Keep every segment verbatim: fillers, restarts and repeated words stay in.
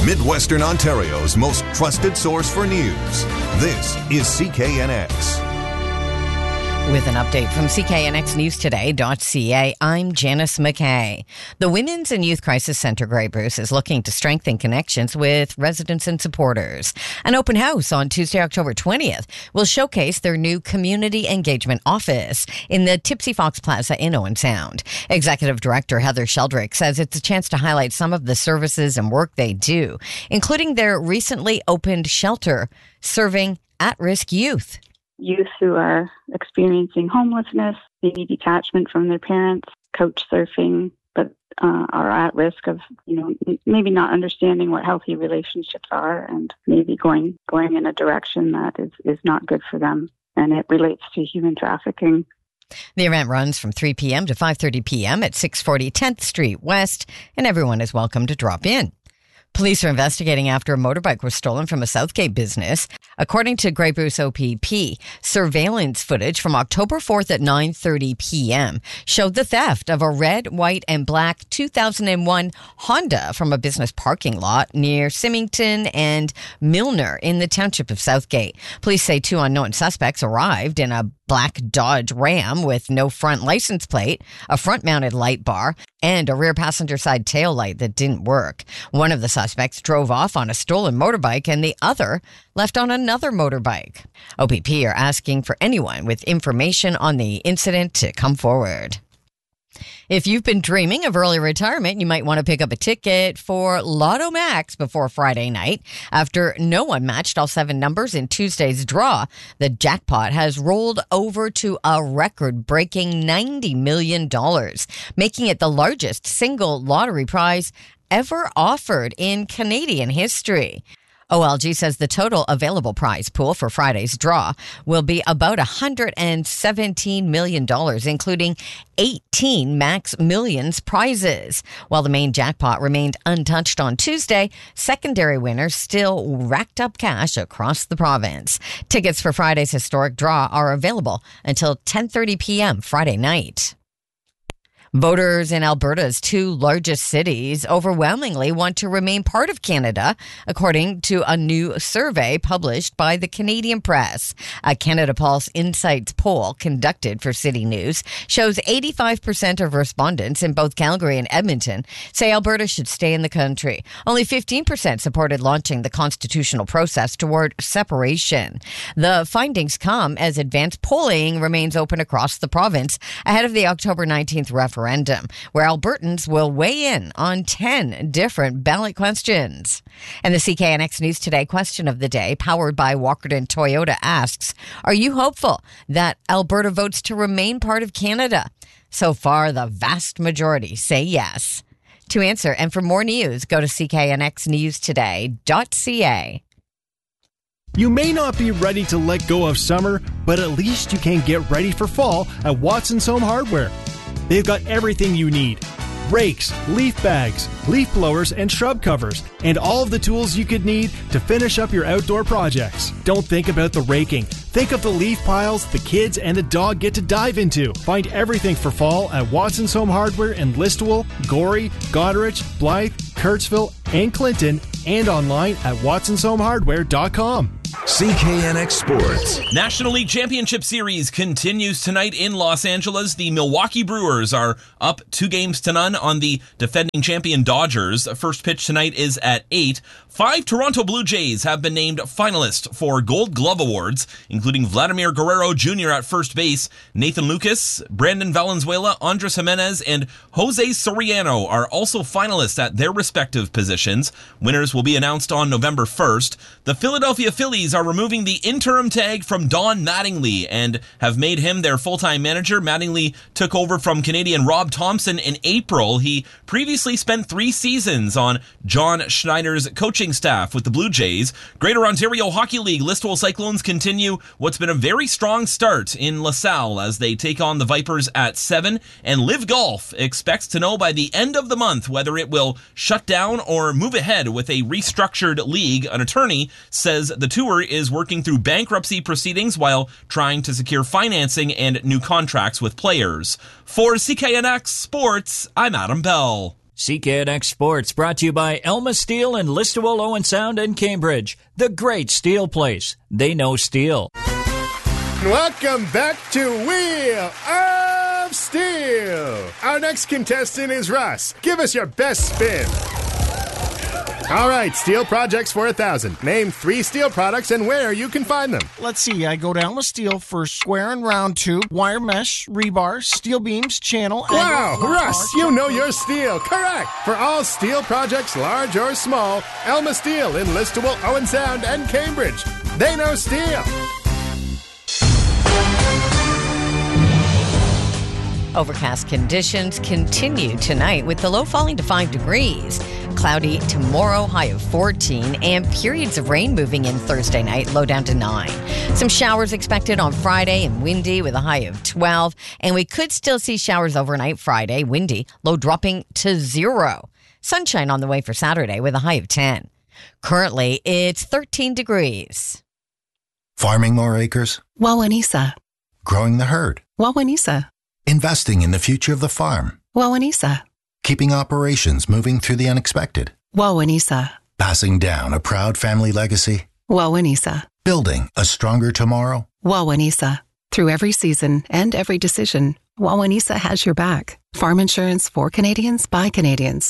Midwestern Ontario's most trusted source for news. This is C K N X. With an update from C K N X News Today dot C A, I'm Janice McKay. The Women's and Youth Crisis Centre Grey Bruce is looking to strengthen connections with residents and supporters. An open house on Tuesday, October twentieth will showcase their new community engagement office in the Tipsy Fox Plaza in Owen Sound. Executive Director Heather Sheldrick says it's a chance to highlight some of the services and work they do, including their recently opened shelter serving at-risk youth. Youth who are experiencing homelessness, maybe detachment from their parents, couch surfing, but uh, are at risk of, you know, maybe not understanding what healthy relationships are and maybe going going in a direction that is, is not good for them. And it relates to human trafficking. The event runs from three p.m. to five thirty p.m. at six forty tenth Street West, and everyone is welcome to drop in. Police are investigating after a motorbike was stolen from a Southgate business. According to Grey Bruce O P P, surveillance footage from October fourth at nine thirty p.m. showed the theft of a red, white, and black two thousand one Honda from a business parking lot near Symington and Milner in the township of Southgate. Police say two unknown suspects arrived in a black Dodge Ram with no front license plate, a front-mounted light bar, and a rear passenger side tail light that didn't work. One of the suspects drove off on a stolen motorbike and the other left on another motorbike. O P P are asking for anyone with information on the incident to come forward. If you've been dreaming of early retirement, you might want to pick up a ticket for Lotto Max before Friday night. After no one matched all seven numbers in Tuesday's draw, the jackpot has rolled over to a record-breaking ninety million dollars, making it the largest single lottery prize ever offered in Canadian history. O L G says the total available prize pool for Friday's draw will be about one hundred seventeen million dollars, including eighteen Max Millions prizes. While the main jackpot remained untouched on Tuesday, secondary winners still racked up cash across the province. Tickets for Friday's historic draw are available until ten thirty p.m. Friday night. Voters in Alberta's two largest cities overwhelmingly want to remain part of Canada, according to a new survey published by the Canadian Press. A Canada Pulse Insights poll conducted for City News shows eighty-five percent of respondents in both Calgary and Edmonton say Alberta should stay in the country. Only fifteen percent supported launching the constitutional process toward separation. The findings come as advanced polling remains open across the province ahead of the October nineteenth referendum. Referendum, where Albertans will weigh in on ten different ballot questions. And the C K N X News Today question of the day, powered by Walkerton Toyota, asks, are you hopeful that Alberta votes to remain part of Canada? So far, the vast majority say yes. To answer and for more news, go to C K N X News Today dot C A. You may not be ready to let go of summer, but at least you can get ready for fall at Watson's Home Hardware. They've got everything you need. Rakes, leaf bags, leaf blowers, and shrub covers, and all of the tools you could need to finish up your outdoor projects. Don't think about the raking. Think of the leaf piles the kids and the dog get to dive into. Find everything for fall at Watson's Home Hardware in Listowel, Gorey, Goderich, Blythe, Kurtzville, and Clinton, and online at watsons home hardware dot com. C K N X Sports. National League Championship Series continues tonight in Los Angeles. The Milwaukee Brewers are up two games to none on the defending champion Dodgers. First pitch tonight is at eight. Five Toronto Blue Jays have been named finalists for Gold Glove Awards, including Vladimir Guerrero Junior at first base. Nathan Lucas, Brandon Valenzuela, Andres Jimenez, and Jose Soriano are also finalists at their respective positions. Winners will be announced on November first. The Philadelphia Phillies are removing the interim tag from Don Mattingly and have made him their full-time manager. Mattingly took over from Canadian Rob Thompson in April. He previously spent three seasons on John Schneider's coaching staff with the Blue Jays. Greater Ontario Hockey League Listowel Cyclones continue what's been a very strong start in LaSalle as they take on the Vipers at seven, and Live Golf expects to know by the end of the month whether it will shut down or move ahead with a restructured league. An attorney says the tour is working through bankruptcy proceedings while trying to secure financing and new contracts with players. For C K N X Sports, I'm Adam Bell. C K N X Sports brought to you by Elma Steel and Listowel, Owen Sound, and Cambridge. The great steel place. They know steel. Welcome back to Wheel of Steel. Our next contestant is Russ. Give us your best spin. All right, steel projects for a thousand. Name three steel products and where you can find them. Let's see. I go down with steel for square and round tube, wire mesh, rebar, steel beams, channel. Wow, Russ, you know your steel. Correct. For all steel projects, large or small, Elma Steel in Listowel, Owen Sound, and Cambridge. They know steel. Overcast conditions continue tonight with the low falling to five degrees. Cloudy tomorrow, high of fourteen, and periods of rain moving in Thursday night, low down to nine. Some showers expected on Friday and windy with a high of twelve. And we could still see showers overnight Friday, windy, low dropping to zero. Sunshine on the way for Saturday with a high of ten. Currently, it's thirteen degrees. Farming more acres? Wawanisa. Growing the herd? Wawanisa. Investing in the future of the farm? Wawanisa. Keeping operations moving through the unexpected? Wawanisa. Passing down a proud family legacy? Wawanisa. Building a stronger tomorrow? Wawanisa. Through every season and every decision, Wawanisa has your back. Farm insurance for Canadians by Canadians.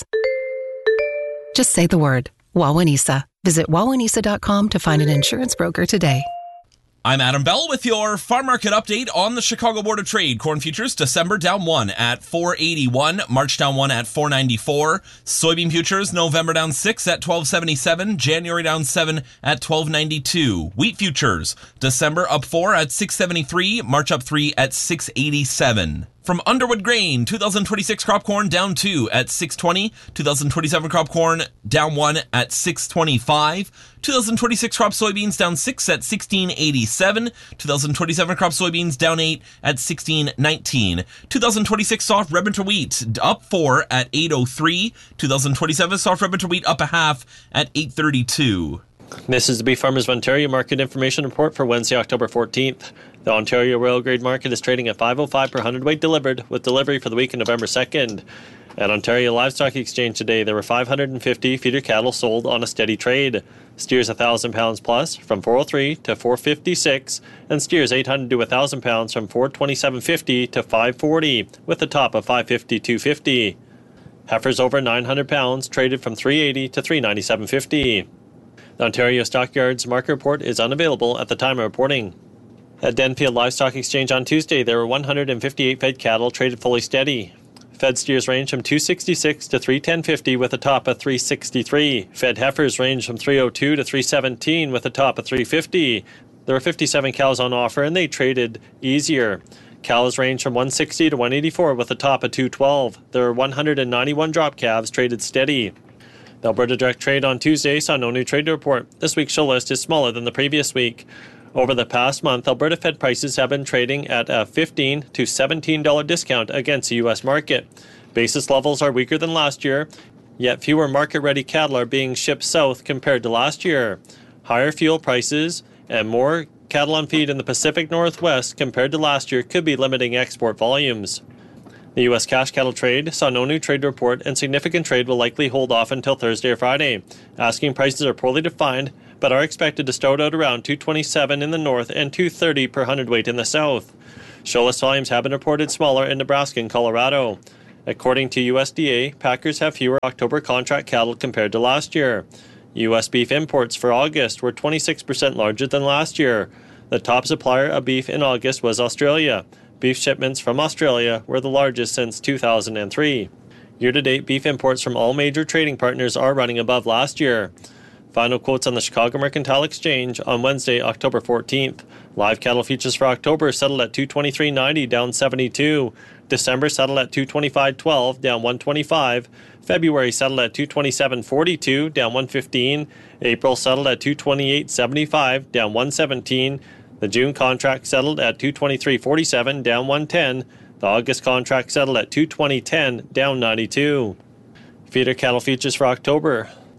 Just say the word, Wawanisa. Visit wawanisa dot com to find an insurance broker today. I'm Adam Bell with your farm market update on the Chicago Board of Trade. Corn futures, December down one at four eighty-one, March down one at four ninety-four. Soybean futures, November down six at twelve seventy-seven, January down seven at twelve ninety-two. Wheat futures, December up four at six seventy-three, March up three at six eighty-seven. From Underwood Grain, two thousand twenty-six crop corn down two at six twenty, two thousand twenty-seven crop corn down one at six twenty-five, two thousand twenty-six crop soybeans down six at sixteen eighty-seven, two thousand twenty-seven crop soybeans down eight at sixteen nineteen, two thousand twenty-six soft red winter wheat up four at eight oh three, two thousand twenty-seven soft red winter wheat up a half at eight thirty-two. This is the Beef Farmers of Ontario Market Information Report for Wednesday, October fourteenth. The Ontario Royal Grade Market is trading at five oh five per hundredweight delivered, with delivery for the week of November second. At Ontario Livestock Exchange today, there were five hundred fifty feeder cattle sold on a steady trade. Steers one thousand pounds plus from four oh three to four fifty-six, and steers eight hundred to one thousand pounds from four twenty-seven fifty to five forty, with the top of five fifty-two fifty. Heifers over nine hundred pounds traded from three eighty to three ninety-seven fifty. The Ontario Stockyards Market Report is unavailable at the time of reporting. At Denfield Livestock Exchange on Tuesday, there were one hundred fifty-eight fed cattle traded fully steady. Fed steers range from two sixty-six to three ten fifty with a top of three sixty-three. Fed heifers range from three oh two to three seventeen with a top of three fifty. There were fifty-seven cows on offer and they traded easier. Cows range from one sixty to one eighty-four with a top of two twelve. There were one hundred ninety-one drop calves traded steady. The Alberta Direct Trade on Tuesday saw no new trade report. This week's show list is smaller than the previous week. Over the past month, Alberta Fed prices have been trading at a fifteen to seventeen dollars discount against the U S market. Basis levels are weaker than last year, yet fewer market-ready cattle are being shipped south compared to last year. Higher fuel prices and more cattle on feed in the Pacific Northwest compared to last year could be limiting export volumes. The U S cash cattle trade saw no new trade report, and significant trade will likely hold off until Thursday or Friday. Asking prices are poorly defined, but are expected to start out around two twenty-seven in the north and two thirty per hundredweight in the south. Show list volumes have been reported smaller in Nebraska and Colorado. According to U S D A, packers have fewer October contract cattle compared to last year. U S beef imports for August were twenty-six percent larger than last year. The top supplier of beef in August was Australia. Beef shipments from Australia were the largest since two thousand three. Year-to-date, beef imports from all major trading partners are running above last year. Final quotes on the Chicago Mercantile Exchange on Wednesday, October fourteenth. Live cattle futures for October settled at two twenty-three ninety, down seventy-two. December settled at two twenty-five twelve, down one twenty-five. February settled at two twenty-seven forty-two, down one fifteen. April settled at two twenty-eight seventy-five, down one seventeen. The June contract settled at two twenty-three forty-seven, down one ten. The August contract settled at two twenty ten, down ninety-two. Feeder cattle futures for October.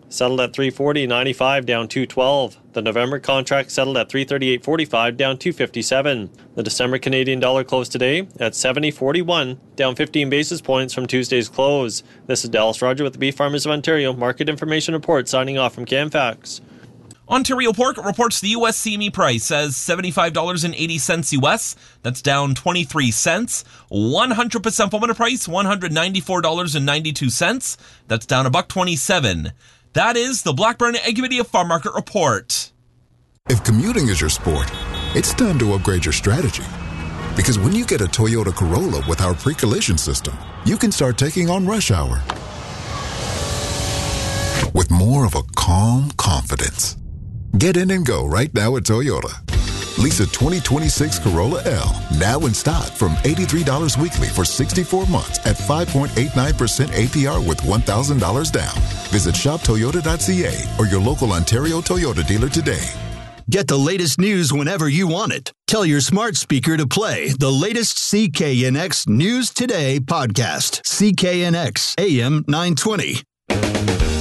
settled at three forty ninety-five, down two twelve. The November contract settled at three thirty-eight forty-five, down two fifty-seven. The December Canadian dollar closed today at seventy forty-one, down fifteen basis points from Tuesday's close. This is Dallas Roger with the Beef Farmers of Ontario Market Information Report, signing off from CanFax. Ontario Pork reports the U S C M E price as seventy-five dollars and eighty cents U S. That's down twenty-three cents. one hundred percent formula price, one hundred ninety-four dollars and ninety-two cents. That's down a buck twenty-seven. That is the Blackburn Agri-Media Farm Market Report. If commuting is your sport, it's time to upgrade your strategy. Because when you get a Toyota Corolla with our pre-collision system, you can start taking on rush hour with more of a calm confidence. Get in and go right now at Toyota. Lease a twenty twenty-six Corolla L now in stock from eighty-three dollars weekly for sixty-four months at five point eight nine percent A P R with one thousand dollars down. Visit shop toyota dot c a or your local Ontario Toyota dealer today. Get the latest news whenever you want it. Tell your smart speaker to play the latest C K N X News Today podcast. C K N X A M nine twenty.